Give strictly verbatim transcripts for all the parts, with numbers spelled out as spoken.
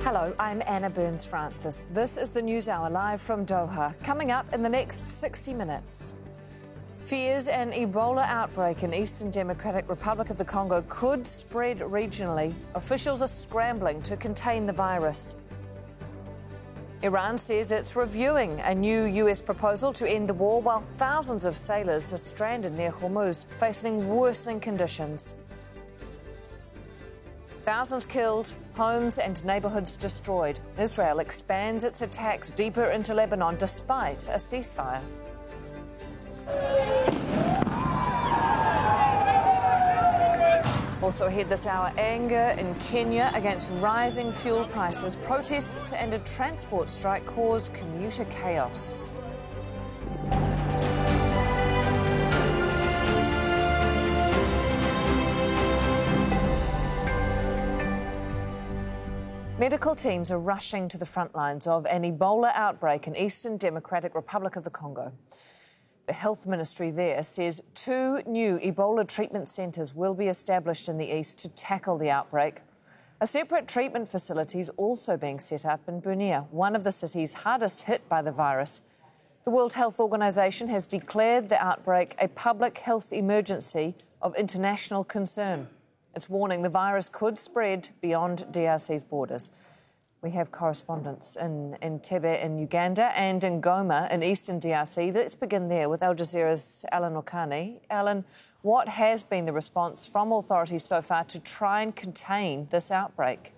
Hello, I'm Anna Burns-Francis. This is the News Hour live from Doha. Coming up in the next sixty minutes. Fears an Ebola outbreak in Eastern Democratic Republic of the Congo could spread regionally. Officials are scrambling to contain the virus. Iran says it's reviewing a new U S proposal to end the war while thousands of sailors are stranded near Hormuz, facing worsening conditions. Thousands killed, homes and neighbourhoods destroyed. Israel expands its attacks deeper into Lebanon despite a ceasefire. Also ahead this hour, anger in Kenya against rising fuel prices. Protests and a transport strike cause commuter chaos. Medical teams are rushing to the front lines of an Ebola outbreak in Eastern Democratic Republic of the Congo. The health ministry there says two new Ebola treatment centres will be established in the east to tackle the outbreak. A separate treatment facility is also being set up in Bunia, one of the cities hardest hit by the virus. The World Health Organization has declared the outbreak a public health emergency of international concern. It's warning the virus could spread beyond D R C's borders. We have correspondents in Entebbe in Uganda and in Goma in eastern D R C. Let's begin there with Al Jazeera's Alan Okani. Alan, what has been the response from authorities so far to try and contain this outbreak?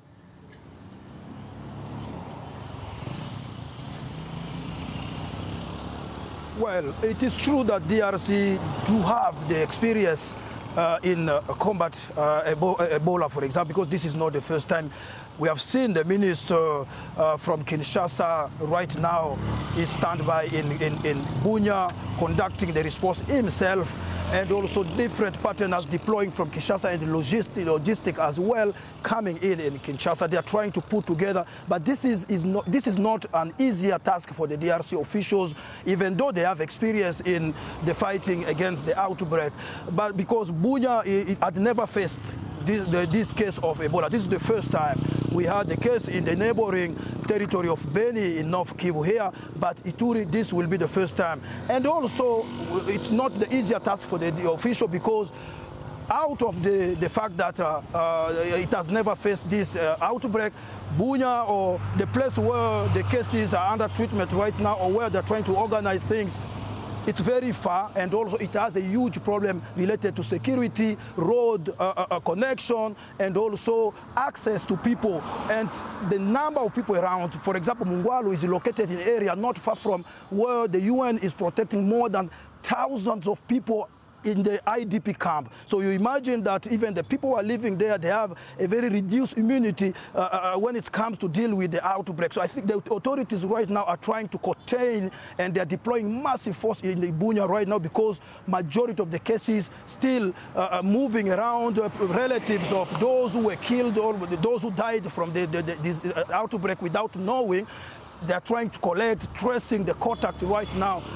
Well, it is true that D R C do have the experience uh, in uh, combat uh, Ebola, for example, because this is not the first time. We have seen the minister uh, from Kinshasa right now is standby in, in, in Bunia, conducting the response himself, and also different partners deploying from Kinshasa and logistic, logistic as well coming in in Kinshasa. They are trying to put together, but this is, is not, this is not an easier task for the D R C officials, even though they have experience in the fighting against the outbreak. But because Bunia it, it had never faced This, the, this case of Ebola. This is the first time. We had the case in the neighboring territory of Beni in North Kivu here, but Ituri, this will be the first time. And also, it's not the easier task for the, the official because out of the, the fact that uh, uh, it has never faced this uh, outbreak, Bunia, or the place where the cases are under treatment right now, or where they're trying to organize things, it's very far, and also it has a huge problem related to security, road uh, uh, connection, and also access to people. And the number of people around, for example, Mungwalu is located in an area not far from where the U N is protecting more than thousands of people in the I D P camp. So you imagine that even the people who are living there, they have a very reduced immunity uh, uh, when it comes to deal with the outbreak. So I think the authorities right now are trying to contain, and they're deploying massive force in the Bunia right now because majority of the cases still uh, moving around, uh, relatives of those who were killed or those who died from the, the, the, this outbreak without knowing. They're trying to collect, tracing the contact right now.